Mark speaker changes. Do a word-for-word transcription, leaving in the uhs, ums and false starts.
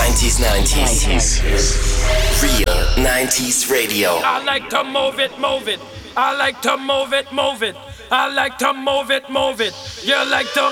Speaker 1: nineties, nineties. Real nineties radio.
Speaker 2: I like to move it, move it. I like to move it, move it. I like to move it, move it. You like to